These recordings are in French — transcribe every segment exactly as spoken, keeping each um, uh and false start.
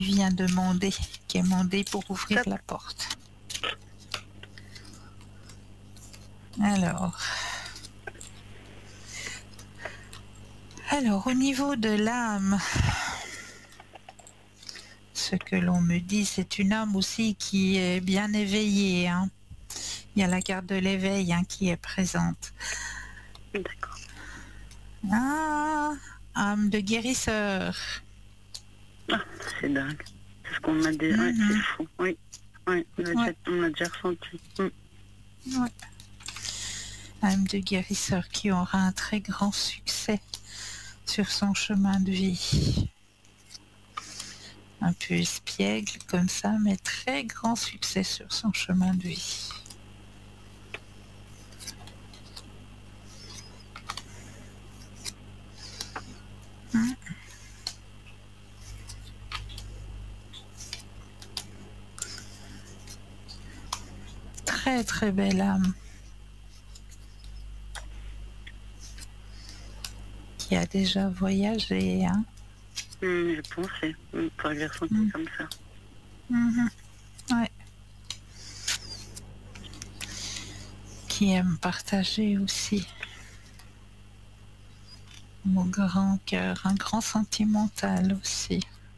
vient demander, qui est demandé pour ouvrir la porte. Alors, alors au niveau de l'âme, ce que l'on me dit, c'est une âme aussi qui est bien éveillée. Hein. Il y a la carte de l'éveil hein, qui est présente. D'accord. Ah, âme de guérisseur. Ah, c'est dingue. C'est ce qu'on m'a dit. Mm-hmm. Ouais, c'est fou. Oui, oui on l'a ouais. déjà, déjà ressenti. Mm. Ouais. Âme de guérisseur qui aura un très grand succès sur son chemin de vie. Un peu espiègle comme ça, mais très grand succès sur son chemin de vie. Hum. Très très belle âme. Qui a déjà voyagé, hein. Mmh, je pensais, mmh, pour le ressentir mmh. comme ça. Mmh. Ouais. Qui aime partager aussi. Mon grand cœur, un grand sentimental aussi.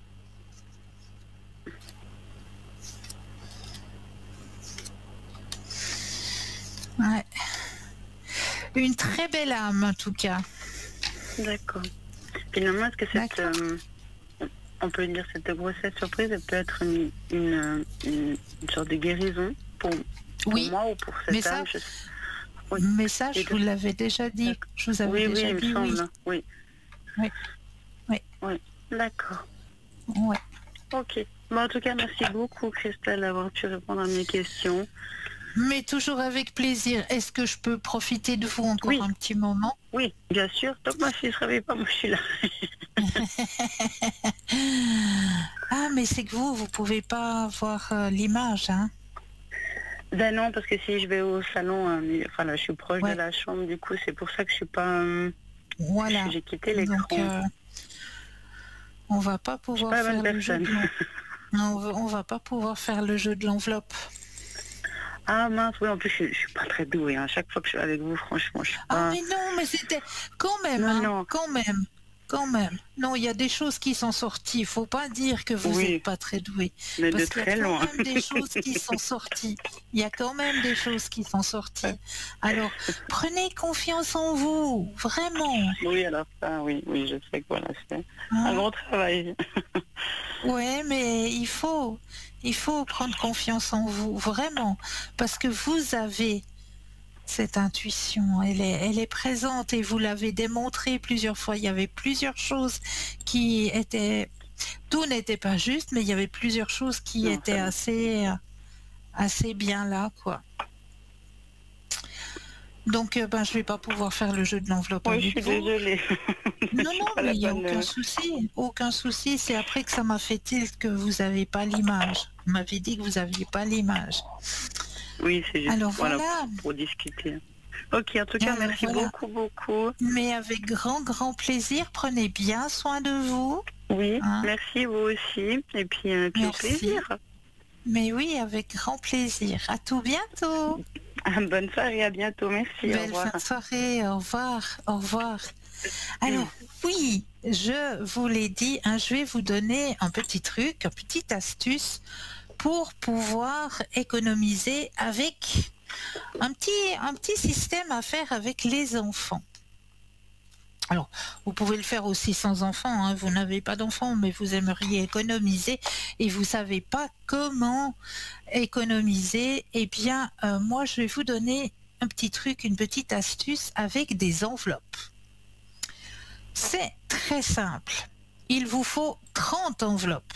Ouais. Une très belle âme en tout cas. D'accord. Finalement, est-ce que cette, euh, on peut dire cette grossesse surprise, elle peut être une, une, une, une sorte de guérison pour, pour oui. moi ou pour cette mais ça, âme je... oui. Mais ça, je vous l'avais déjà dit. Je vous avais oui, déjà oui, dit il me oui. semble. Oui. Oui. Oui. Oui. D'accord. Ouais. Ok. Bon, en tout cas, merci beaucoup, Christelle, d'avoir pu répondre à mes questions. Mais toujours avec plaisir. Est-ce que je peux profiter de vous encore oui. un petit moment? Oui, bien sûr. Donc, ma fille ne se réveille pas, moi, je suis là. Ah, mais c'est que vous, vous pouvez pas voir euh, l'image, hein? Ben non, parce que si je vais au salon, euh, enfin là, je suis proche ouais. de la chambre, du coup, c'est pour ça que je suis pas... Euh, voilà. J'ai quitté l'écran. Donc, euh, on va pas pouvoir pas faire le personne. jeu de non, on va pas pouvoir faire le jeu de l'enveloppe. Ah mince, oui, en plus, je, je suis pas très douée. Hein. Chaque fois que je suis avec vous, franchement, je suis pas... Ah mais non, mais c'était... Quand même, non, hein, non. quand même. Quand même. Non, il y a des choses qui sont sorties. Il faut pas dire que vous n'êtes oui. pas très doué. Mais parce de qu'il y a très quand loin. même des choses qui sont sorties. Il y a quand même des choses qui sont sorties. Alors, prenez confiance en vous, vraiment. Oui, alors ça, oui, oui, je sais que voilà, c'est hein? un gros travail. Ouais, mais il faut, il faut prendre confiance en vous, vraiment. Parce que vous avez... cette intuition, elle est, elle est présente et vous l'avez démontré plusieurs fois. Il y avait plusieurs choses qui étaient... Tout n'était pas juste, mais il y avait plusieurs choses qui non, étaient assez, assez bien là, quoi. Donc, euh, ben, je vais pas pouvoir faire le jeu de l'enveloppe oui, avec je suis vous. désolée. Non, non, mais il n'y a bonne... aucun souci. Aucun souci. C'est après que ça m'a fait tilt que vous n'avez pas l'image. Vous m'avez dit que vous n'aviez pas l'image. Oui, c'est juste Alors, voilà, voilà. pour, pour discuter. Ok, en tout cas, Alors, merci voilà. beaucoup, beaucoup. Mais avec grand, grand plaisir. Prenez bien soin de vous. Oui, hein? Merci, vous aussi. Et puis, euh, puis au plaisir. Mais oui, avec grand plaisir. À tout bientôt. Bonne soirée, à bientôt. Merci, Belle au revoir. fin de soirée, au revoir, au revoir. Alors, oui, je vous l'ai dit, hein, je vais vous donner un petit truc, une petite astuce pour pouvoir économiser avec un petit, un petit système à faire avec les enfants. Alors, vous pouvez le faire aussi sans enfants, hein. Vous n'avez pas d'enfants, mais vous aimeriez économiser et vous ne savez pas comment économiser. Eh bien, euh, moi, je vais vous donner un petit truc, une petite astuce avec des enveloppes. C'est très simple. Il vous faut trente enveloppes.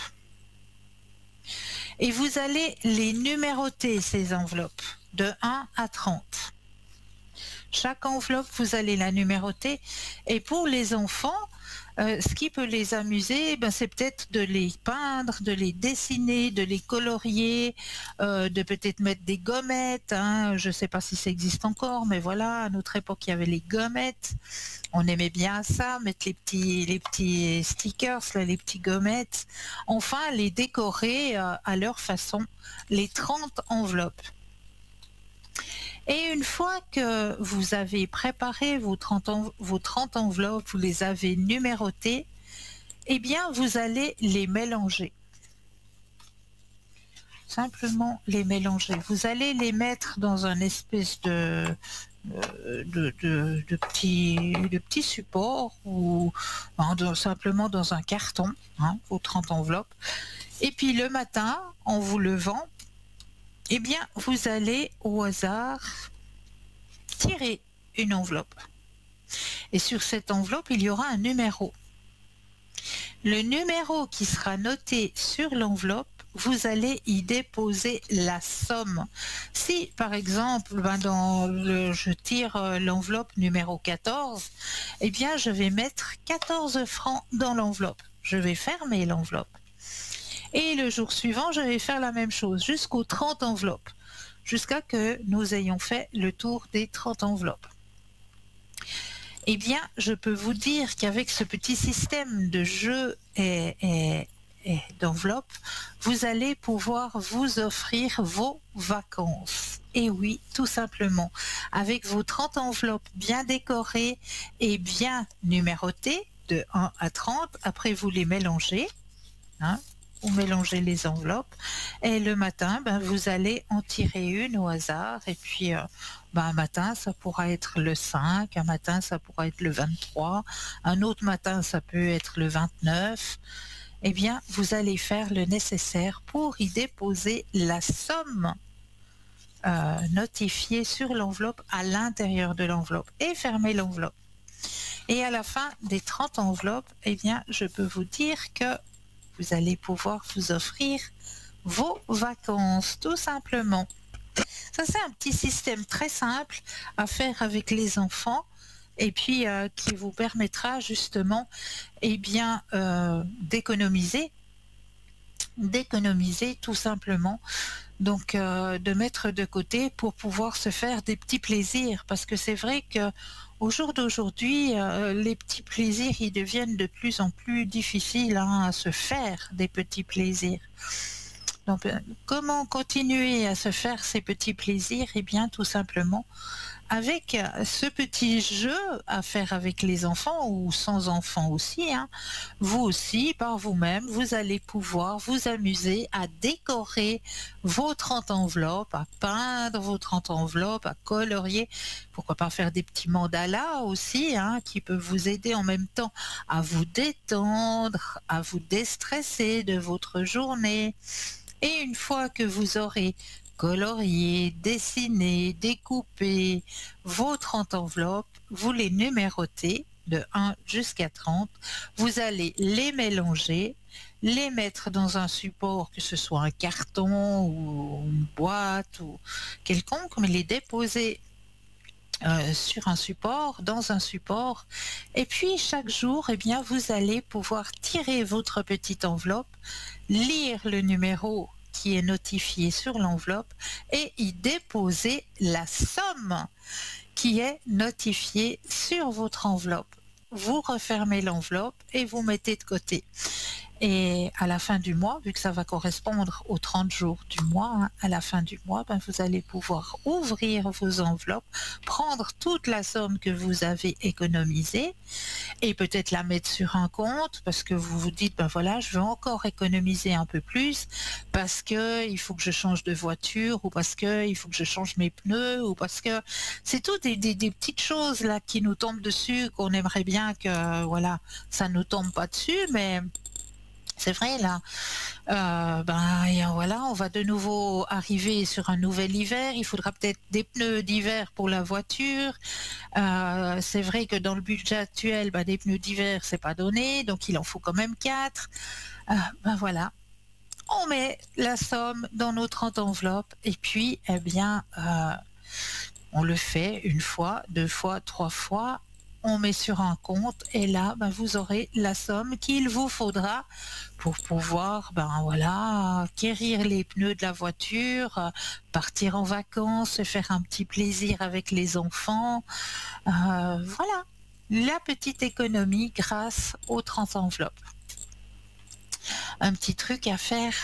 Et vous allez les numéroter, ces enveloppes, de un à trente. Chaque enveloppe, vous allez la numéroter. Et pour les enfants, Euh, ce qui peut les amuser, ben, c'est peut-être de les peindre, de les dessiner, de les colorier, euh, de peut-être mettre des gommettes. Hein. Je ne sais pas si ça existe encore, mais voilà, à notre époque, il y avait les gommettes. On aimait bien ça, mettre les petits, les petits stickers, là, les petits gommettes. Enfin, les décorer euh, à leur façon, les trente enveloppes. Et une fois que vous avez préparé vos trente, en- vos trente enveloppes, vous les avez numérotées, eh bien, vous allez les mélanger. Simplement les mélanger. Vous allez les mettre dans un espèce de, euh, de, de, de petit, de petit support ou hein, dans- simplement dans un carton, hein, vos trente enveloppes. Et puis le matin, en vous levant, eh bien, vous allez au hasard tirer une enveloppe. Et sur cette enveloppe, il y aura un numéro. Le numéro qui sera noté sur l'enveloppe, vous allez y déposer la somme. Si, par exemple, ben dans le, je tire euh, l'enveloppe numéro quatorze, eh bien, je vais mettre quatorze francs dans l'enveloppe. Je vais fermer l'enveloppe. Et le jour suivant, je vais faire la même chose jusqu'aux trente enveloppes, jusqu'à que nous ayons fait le tour des trente enveloppes. Eh bien, je peux vous dire qu'avec ce petit système de jeu et, et, et d'enveloppe, vous allez pouvoir vous offrir vos vacances. Et oui, tout simplement, avec vos trente enveloppes bien décorées et bien numérotées, de un à trente, après vous les mélangez, hein, vous mélangez les enveloppes et le matin, ben, vous allez en tirer une au hasard et puis euh, ben, un matin, ça pourra être le cinq, un matin, ça pourra être le vingt-trois, un autre matin, ça peut être le vingt-neuf. Eh bien, vous allez faire le nécessaire pour y déposer la somme euh, notifiée sur l'enveloppe à l'intérieur de l'enveloppe et fermer l'enveloppe. Et à la fin des trente enveloppes, eh bien, je peux vous dire que vous allez pouvoir vous offrir vos vacances, tout simplement. Ça, c'est un petit système très simple à faire avec les enfants et puis euh, qui vous permettra justement eh bien, euh, d'économiser, d'économiser tout simplement. Donc, euh, de mettre de côté pour pouvoir se faire des petits plaisirs. Parce que c'est vrai que au jour d'aujourd'hui, euh, les petits plaisirs, ils deviennent de plus en plus difficiles hein, à se faire des petits plaisirs. Donc, euh, comment continuer à se faire ces petits plaisirs? Eh bien, tout simplement avec euh, ce petit jeu à faire avec les enfants ou sans enfants aussi, hein, vous aussi, par vous-même, vous allez pouvoir vous amuser à décorer vos trente enveloppes, à peindre vos trente enveloppes, à colorier. Pourquoi pas faire des petits mandalas aussi, hein, qui peuvent vous aider en même temps à vous détendre, à vous déstresser de votre journée. Et une fois que vous aurez colorié, dessiné, découpé vos trente enveloppes, vous les numérotez de un jusqu'à trente, vous allez les mélanger, les mettre dans un support, que ce soit un carton ou une boîte ou quelconque, mais les déposer euh, sur un support, dans un support. Et puis chaque jour, eh bien, vous allez pouvoir tirer votre petite enveloppe, lire le numéro qui est notifié sur l'enveloppe et y déposer la somme qui est notifiée sur votre enveloppe. Vous refermez l'enveloppe et vous mettez de côté. Et à la fin du mois, vu que ça va correspondre aux trente jours du mois, hein, à la fin du mois, ben, vous allez pouvoir ouvrir vos enveloppes, prendre toute la somme que vous avez économisée et peut-être la mettre sur un compte parce que vous vous dites, ben voilà, je veux encore économiser un peu plus parce que il faut que je change de voiture ou parce que il faut que je change mes pneus ou parce que c'est tout des, des, des petites choses là qui nous tombent dessus qu'on aimerait bien que voilà, ça nous tombe pas dessus, mais c'est vrai là, euh, ben et voilà, on va de nouveau arriver sur un nouvel hiver. Il faudra peut-être des pneus d'hiver pour la voiture. Euh, c'est vrai que dans le budget actuel, ben, des pneus d'hiver c'est pas donné, donc il en faut quand même quatre. Euh, ben voilà, on met la somme dans nos trente enveloppes et puis eh bien euh, on le fait une fois, deux fois, trois fois. on met sur un compte et là, ben, vous aurez la somme qu'il vous faudra pour pouvoir, ben voilà, guérir les pneus de la voiture, euh, partir en vacances, se faire un petit plaisir avec les enfants. Euh, voilà, la petite économie grâce aux trente enveloppes. Un petit truc à faire